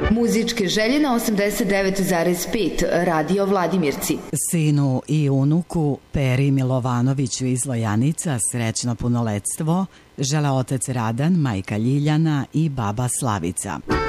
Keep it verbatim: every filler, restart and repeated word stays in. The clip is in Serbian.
Muzičke želje na osamdeset devet zarez pet Radio Vladimirci. Sinu i unuku Peri Milovanoviću iz Lojanica srećno punoletstvo žele otac Radan, majka Ljiljana i baba Slavica.